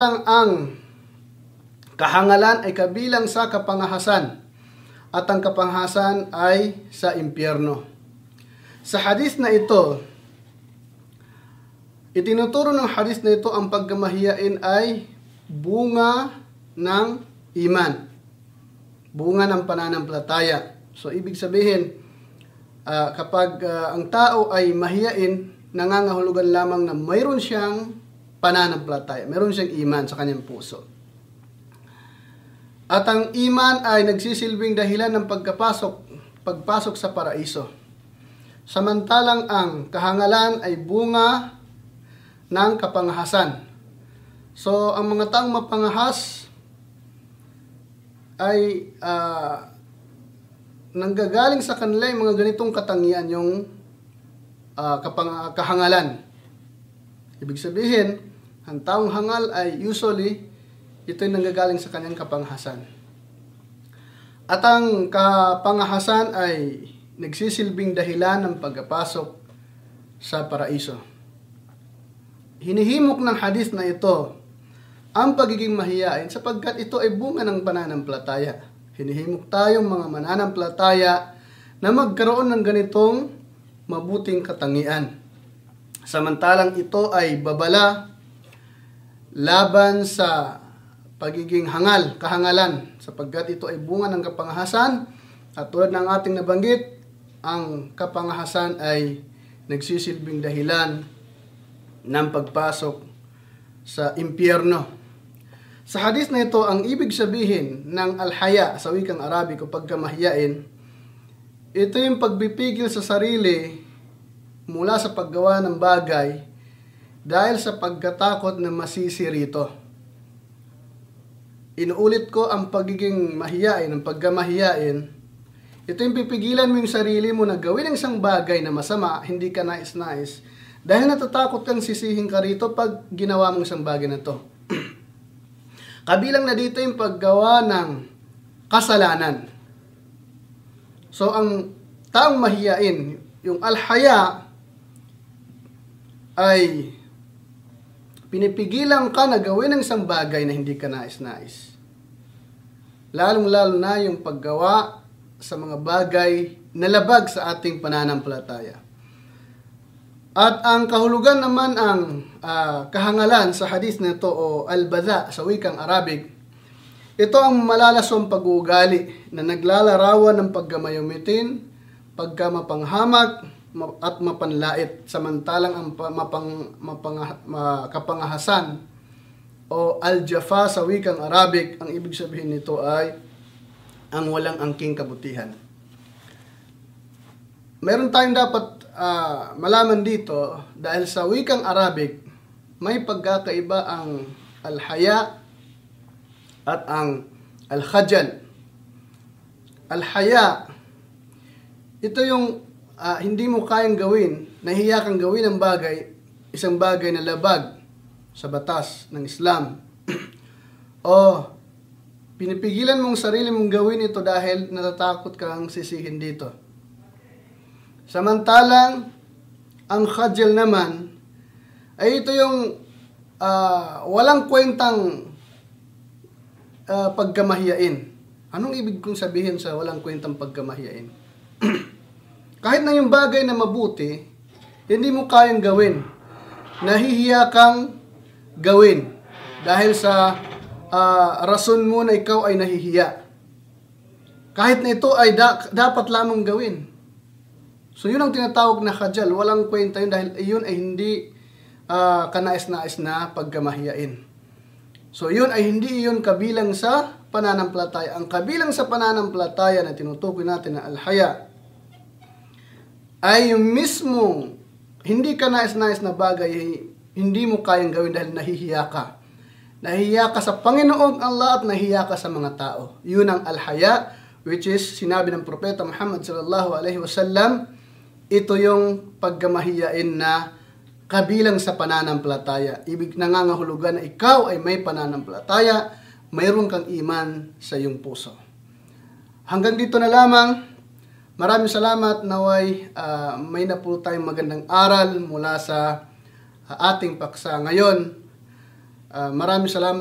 ang kahangalan ay kabilang sa kapangahasan at ang kapangahasan ay sa impyerno. Sa hadis na ito, itinuturo ng hadis na ito ang pagkamahiyain ay bunga ng iman, bunga ng pananampalataya. So ibig sabihin, kapag ang tao ay mahiyain, nangangahulugan lamang na mayroon siyang pananampalataya, mayroon siyang iman sa kanyang puso. At ang iman ay nagsisilbing dahilan ng pagpasok sa paraiso. Samantalang ang kahangalan ay bunga ng kapangahasan. So, ang mga taong mapangahas ay nanggagaling sa kanila yung mga ganitong katangian, yung kahangalan. Ibig sabihin, ang taong hangal ay usually ito'y nanggagaling sa kanyang kapangahasan. At ang kapangahasan ay nagsisilbing dahilan ng pagpasok sa paraiso. Hinihimok ng hadis na ito ang pagiging mahiyain sapagkat ito ay bunga ng pananampalataya. Hinihimok tayong mga mananampalataya na magkaroon ng ganitong mabuting katangian. Samantalang ito ay babala laban sa pagiging kahangalan, sapagkat ito ay bunga ng kapangahasan at tulad ng ating nabanggit, ang kapangahasan ay nagsisilbing dahilan ng pagpasok sa impyerno. Sa hadis na ito, ang ibig sabihin ng al-haya sa wikang Arabiko, pagkamahiyain, ito yung pagbipigil sa sarili mula sa paggawa ng bagay dahil sa pagkatakot na masisi rito. Inuulit ko, ang pagiging mahiyain, ang pagkamahiyain, ito yung pipigilan mo yung sarili mo na gawin ang isang bagay na masama, hindi ka nais-nais, dahil natatakot kang sisihin ka rito pag ginawa mong isang bagay na to. Kabilang na dito yung paggawa ng kasalanan. So, ang taong mahiyain, yung al-haya, ay pinipigilan ka na gawin ang isang bagay na hindi ka nais-nais. Lalong-lalo na yung paggawa sa mga bagay na labag sa ating pananampalataya. At ang kahulugan naman ang kahangalan sa hadis na ito o al-badha sa wikang Arabic, ito ang malalaswang pag-uugali na naglalarawan ng pagkamayumitin, pagkamapanghamak, at mapanlait, samantalang ang kapangahasan o al-jafa sa wikang Arabic, ang ibig sabihin nito ay ang walang angking kabutihan. Meron tayong dapat malaman dito dahil sa wikang Arabic may pagkakaiba ang al-haya at ang al-khajal. Al-haya, ito yung hindi mo kayang gawin, nahiya kang gawin ang bagay, isang bagay na labag sa batas ng Islam. O pinipigilan mong sarili mong gawin ito dahil natatakot kang sisihin dito. Samantalang ang khajal naman ay ito yung walang kwentang pagkamahiyain. Anong ibig kong sabihin sa walang kwentang pagkamahiyain? Kahit na yung bagay na mabuti, hindi mo kayang gawin. Nahihiya kang gawin dahil sa rason mo na ikaw ay nahihiya. Kahit na ito ay dapat lamang gawin. So yun ang tinatawag na khajal. Walang kwenta yun dahil yun ay hindi kanais-nais na pagkamahiyain. So yun ay hindi yun kabilang sa pananampalataya. Ang kabilang sa pananampalataya na tinutukoy natin na al-haya ay yung mismong hindi ka nais-nais na bagay, hindi mo kayang gawin dahil nahihiya ka. Nahihiya ka sa Panginoon Allah at nahihiya ka sa mga tao. Yun ang al-haya, which is sinabi ng Propeta Muhammad sallallahu alaihi wasallam, ito yung pagkamahiyain na kabilang sa pananampalataya. Ibig nangangahulugan na ikaw ay may pananampalataya, mayroon kang iman sa iyong puso. Hanggang dito na lamang. Maraming salamat, naway may napulot tayong magandang aral mula sa ating paksa ngayon. Maraming salamat